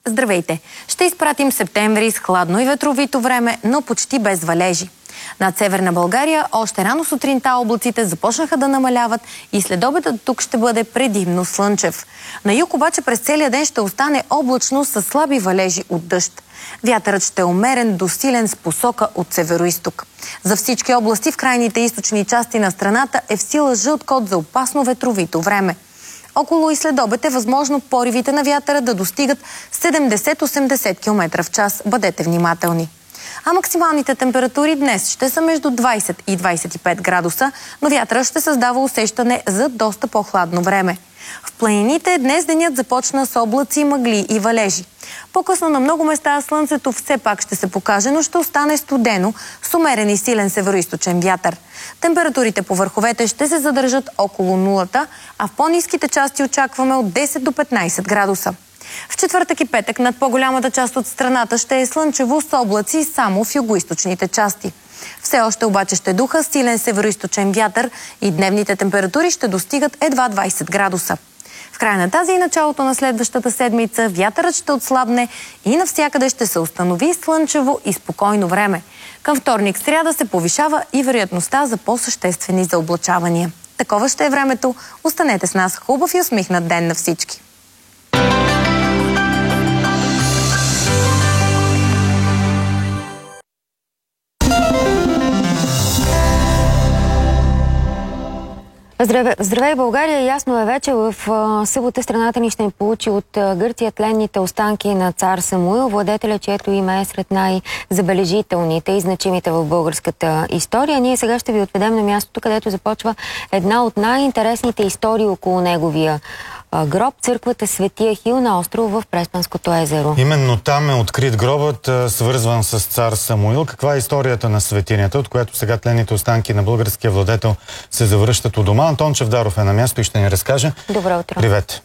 Здравейте! Ще изпратим септември с хладно и ветровито време, но почти без валежи. Над Северна България още рано сутринта облаците започнаха да намаляват и следобедът тук ще бъде предимно слънчев. На юг обаче през целия ден ще остане облачно с слаби валежи от дъжд. Вятърът ще е умерен до силен с посока от североизток. За всички области в крайните източни части на страната е в сила жълт код за опасно ветровито време. Около и следобед е възможно поривите на вятъра да достигат 70-80 км в час. Бъдете внимателни. А максималните температури днес ще са между 20 и 25 градуса, но вятърът ще създава усещане за доста по-хладно време. В планините днес денят започна с облаци, мъгли и валежи. По-късно на много места слънцето все пак ще се покаже, но ще остане студено с умерен и силен североизточен вятър. Температурите по върховете ще се задържат около нулата, а в по-ниските части очакваме от 10 до 15 градуса. В четвъртък и петък над по-голямата част от страната ще е слънчево с облаци само в югоизточните части. Все още обаче ще духа силен североизточен вятър и дневните температури ще достигат едва 20 градуса. В края на тази и началото на следващата седмица вятърът ще отслабне и навсякъде ще се установи слънчево и спокойно време. Към вторник, сряда се повишава и вероятността за по-съществени заоблачавания. Такова ще е времето. Останете с нас. Хубав и усмихнат ден на всички! Здравей, България! Ясно е вече, в събота страната ни ще ни получи от Гърция тленните останки на цар Самуил, владетеля, чието име е сред най-забележителните и значимите в българската история. Ние сега ще ви отведем на мястото, където започва една от най-интересните истории около неговия гроб, църквата Свети Ахил на остров в Преспанското езеро. Именно там е открит гробът, свързван с цар Самуил. Каква е историята на светинята, от която сега тленните останки на българския владетел се завръщат у дома? Антон Чавдаров е на място и ще ни разкаже. Добро утро. Привет!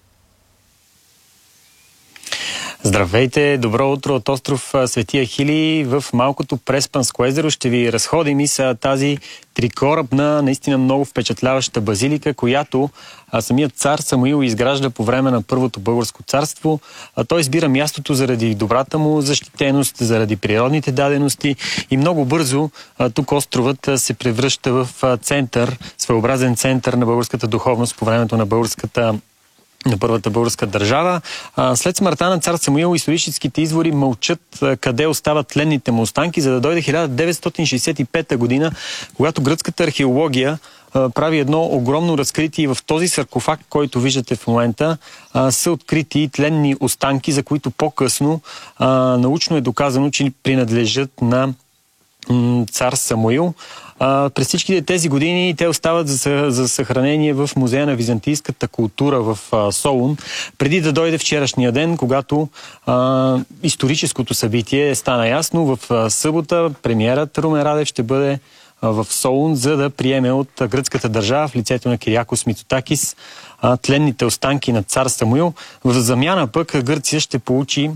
Здравейте! Добро утро от остров Свети Ахили в малкото Преспанско езеро. Ще ви разходим и с тази трикорабна, наистина много впечатляваща базилика, която самият цар Самуил изгражда по време на Първото българско царство. Той избира мястото заради добрата му защитеност, заради природните дадености и много бързо тук островът се превръща в център, своеобразен център на българската духовност по времето на Първата българска държава. След смъртта на цар Самуил историческите извори мълчат къде остават тленните му останки, за да дойде 1965 година, когато гръцката археология прави едно огромно разкритие. В този саркофаг, който виждате в момента, са открити тленни останки, за които по-късно научно е доказано, че принадлежат на цар Самуил. През всичките тези години те остават за съхранение в Музея на византийската култура в Солун, преди да дойде вчерашния ден, когато историческото събитие стана ясно. В събота премиерът Румен Радев ще бъде в Солун, за да приеме от гръцката държава в лицето на Кириакос Мицотакис тленните останки на цар Самуил. В замяна пък Гърция ще получи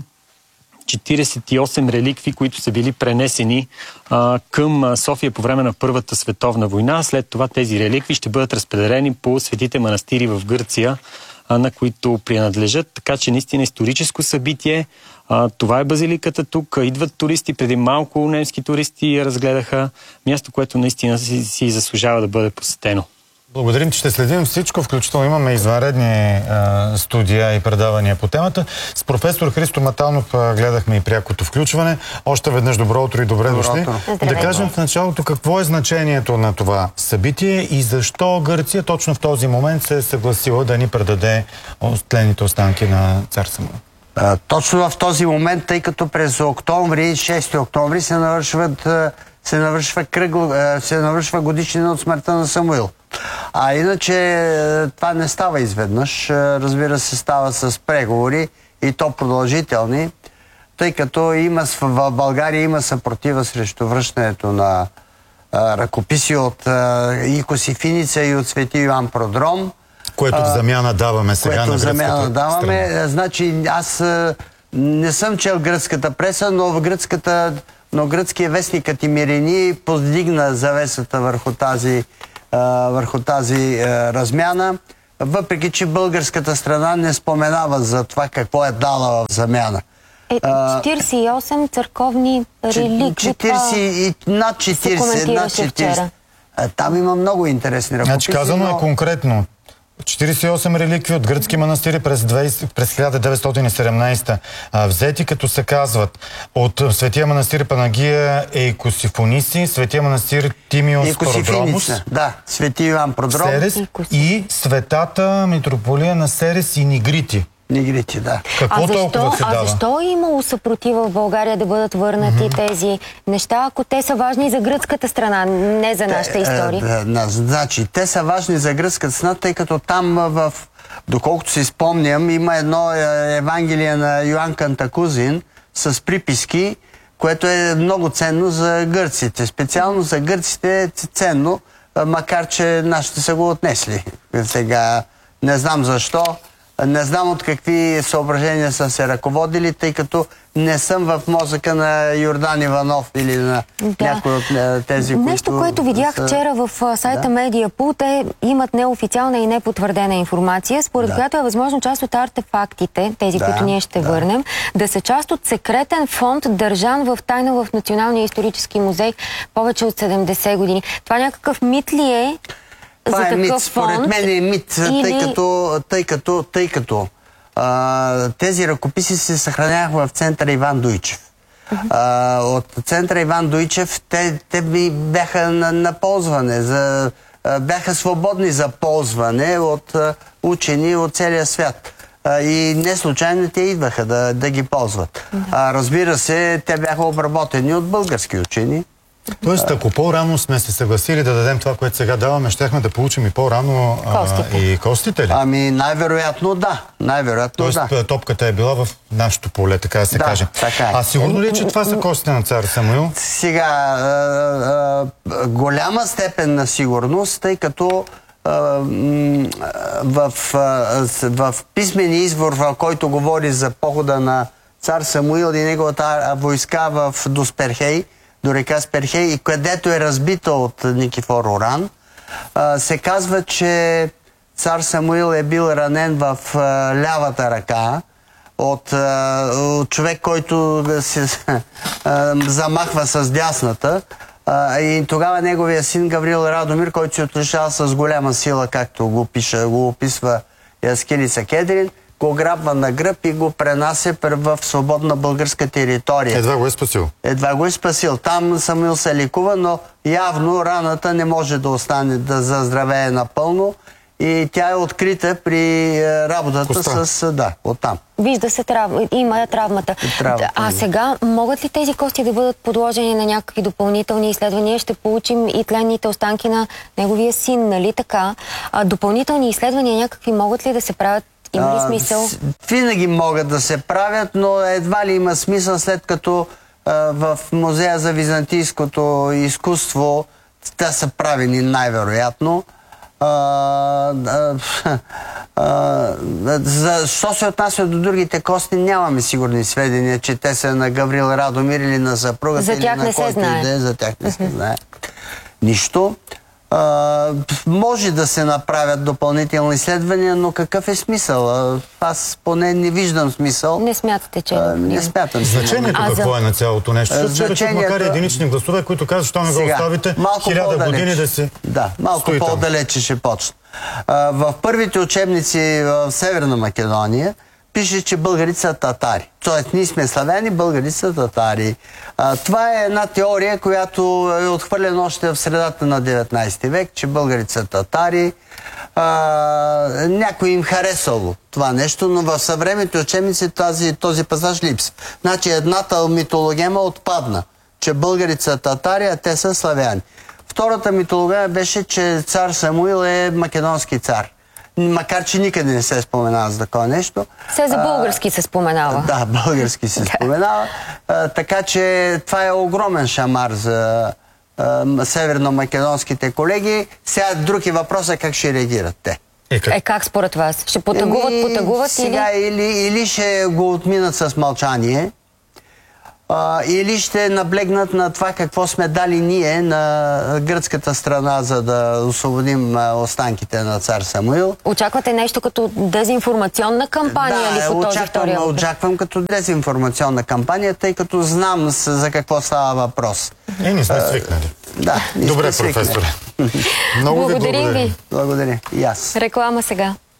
48 реликви, които са били пренесени към София по време на Първата световна война. След това тези реликви ще бъдат разпределени по светите манастири в Гърция, на които принадлежат. Така че наистина историческо събитие. Това е базиликата тук. Идват туристи. Преди малко немски туристи разгледаха място, което наистина си заслужава да бъде посетено. Благодарим, че ще следим всичко, включително имаме извънредни студия и предавания по темата. С професор Христо Маталнов гледахме и прякото включване. Още веднъж добро утро и добре дошли. Да кажем в началото какво е значението на това събитие и защо Гърция точно в този момент се е съгласила да ни предаде тленните останки на цар Самуил. Точно в този момент, тъй като през октомври, 6 октомври се навършва годишнина от смъртта на Самуил. А иначе това не става изведнъж. Разбира се, става с преговори и то продължителни, тъй като в България има съпротива срещу връщането на ръкописи от Икос и Финица и от Свети Йоан Продром. Което в замяна даваме сега на гръцката страна. Значи аз не съм чел гръцката преса, но гръцкия вестник Атимирини повдигна завесата върху тази размяна. въпреки че българската страна не споменава за това какво е дала в замяна. 48 църковни реликви. 40, над 40. Там има много интересни ръкописи. Значи казано е конкретно. 48 реликви от гръцки манастири през 1917 взети, като се казват от Светия манастир Панагия Ейкосифониси, Светия манастир Тимиос Продромус, да, Свети Иван Продром, Серес и Светата митрополия на Серес и Нигрити. Нигрити, да. Какво толкова се дава? А защо е имало съпротива в България да бъдат върнати тези неща, ако те са важни за гръцката страна, не за нашата история? Значи, те са важни за гръцката страна, тъй като там, доколкото си спомням, има едно Евангелие на Йоан Кантакузин с приписки, което е много ценно за гърците. Специално за гърците е ценно, макар че нашите са го отнесли. Сега не знам защо. Не знам от какви съображения са се ръководили, тъй като не съм в мозъка на Йордан Иванов или на някой от тези, които... Нещо, което видях вчера в сайта Медиапул, те имат неофициална и непотвърдена информация, според която е възможно част от артефактите, тези, които ние ще върнем, да са част от секретен фонд, държан в тайна в Националния исторически музей повече от 70 години. Това някакъв мит ли е? Това е мит. Според мен е мит, тъй като тези ръкописи се съхраняваха в центъра Иван Дойчев. От центъра Иван Дойчев те бяха на ползване, бяха свободни за ползване от учени от целия свят. И не случайно те идваха да ги ползват. Разбира се, те бяха обработени от български учени. Тоест, ако по-рано сме се съгласили да дадем това, което сега даваме, щяхме да получим и по-рано и костите ли? Ами най-вероятно да. Тоест, топката е била в нашото поле, така да се каже. Така е. А сигурно ли е, че това са костите на цар Самуил? Сега, голяма степен на сигурност, тъй като в писмения извор, в който говори за похода на цар Самуил и неговата войска в Досперхей, до река Сперхей, и където е разбита от Никифор Оран, се казва, че цар Самуил е бил ранен в лявата ръка от човек, който се замахва с дясната. И тогава неговия син Гаврил Радомир, който се отличава с голяма сила, както го описва Яскилица Кедрин, го грабва на гръб и го пренася в свободна българска територия. Едва го е спасил. Едва го е спасил. Там Самуил се лекува, но явно раната не може да остане, да заздравее напълно и тя е открита при работата оттам. Вижда се, има травмата. А сега могат ли тези кости да бъдат подложени на някакви допълнителни изследвания? Ще получим и тленните останки на неговия син, нали така? Допълнителни изследвания някакви могат ли да се правят? Има ли смисъл? Винаги могат да се правят, но едва ли има смисъл, след като в Музея за византийското изкуство те са правени най-вероятно. Що се отнася до другите кости, нямаме сигурни сведения, че те са на Гаврил Радомир или на съпругата, или на който иде. За тях не се знае. Нищо. Може да се направят допълнителни изследвания, но какъв е смисъл? Аз поне не виждам смисъл. Не смятате, че не смятам. Значението какво е на цялото нещо? Защото макар единични гласове, които казват, що не го оставите 1000 години да си малко по-далече ще почне. В първите учебници в Северна Македония пише, че българите са татари. Тоест, ние сме славяни, българите са татари. Това е една теория, която е отхвърлена още в средата на 19 век, че българите са татари. Някой им харесало това нещо, но в съвременните учебници този пасаж липсва. Значи едната митологема отпадна, че българите са татари, а те са славяни. Втората митологема беше, че цар Самуил е македонски цар. Макар че никъде не се споменава за такова нещо. Все за български се споменава. Да, български се споменава. Така че това е огромен шамар за северно-македонските колеги. Сега друг е въпросът как ще реагират те. Как според вас? Ще потъгуват сега или ще го отминат с мълчание, Или ще наблегнат на това какво сме дали ние на гръцката страна, за да освободим останките на цар Самуил. Очаквате нещо като дезинформационна кампания ли по този втория опит? Очаквам като дезинформационна кампания, тъй като знам за какво става въпрос. Не сме свикнали. Да, добре, професоре. Много ви благодаря. Благодаря. И аз. Реклама сега.